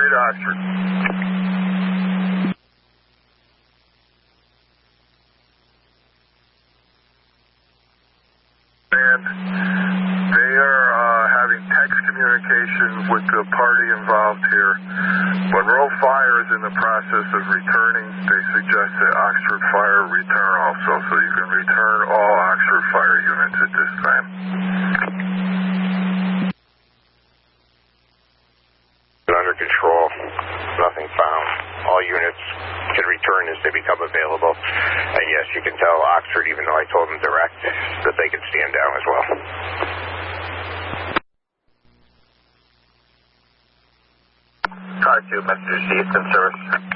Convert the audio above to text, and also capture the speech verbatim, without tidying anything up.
to Oxford. And they are uh, having text communication with the party involved here. Monroe Fire is in the process of returning. They suggest that Oxford Fire return also, so you can return all Oxford Fire units at this time. Under control, nothing found. All units can return as they become available. And yes, you can tell Oxford, even though I told them direct, that they can stand down as well. Car two, message received in service.